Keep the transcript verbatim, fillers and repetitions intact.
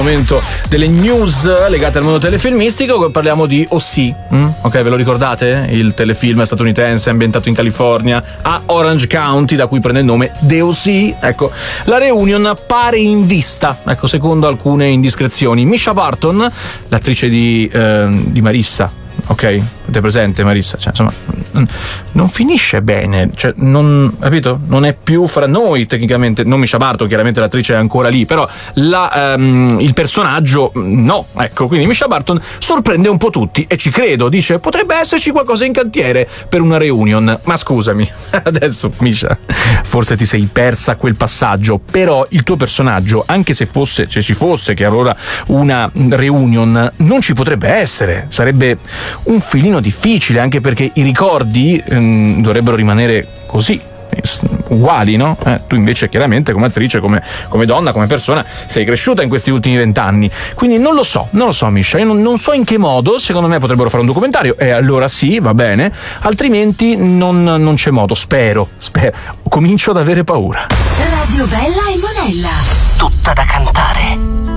Momento delle news legate al mondo telefilmistico, parliamo di O C, mm? ok, ve lo ricordate? Il telefilm statunitense ambientato in California, a Orange County, da cui prende il nome The O C. Ecco, la reunion pare in vista, ecco, secondo alcune indiscrezioni. Mischa Barton, l'attrice di, eh, di Marissa, ok? Avete presente Marissa? Cioè, insomma, non finisce bene, cioè, non, capito? Non è più fra noi tecnicamente, non Mischa Barton, chiaramente l'attrice è ancora lì, però la, um, il personaggio no, ecco, quindi Mischa Barton sorprende un po' tutti e ci credo, dice potrebbe esserci qualcosa in cantiere per una reunion, ma scusami, adesso Mischa, forse ti sei persa quel passaggio, però il tuo personaggio, anche se fosse, se ci fosse che allora una reunion, non ci potrebbe essere, sarebbe un filino difficile, anche perché i ricordi ehm, dovrebbero rimanere così, uguali, no? Eh, tu invece chiaramente come attrice, come, come donna, come persona sei cresciuta in questi ultimi vent'anni, quindi non lo so, non lo so Mischa, io non, non so in che modo, secondo me potrebbero fare un documentario e allora sì, va bene, altrimenti non, non c'è modo, spero, spero, comincio ad avere paura. Radio Bella e Monella, tutta da cantare.